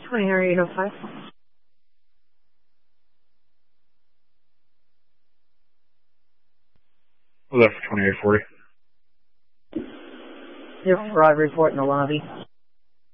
20 area 805. What's that for 2840? 04, report in the lobby.